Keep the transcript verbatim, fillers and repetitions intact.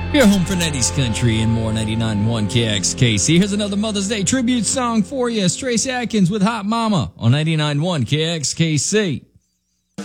You're home for nineties country and more. Ninety-nine point one K X K C. Here's another Mother's Day tribute song for you. It's Tracy Atkins with Hot Mama on ninety-nine point one K X K C.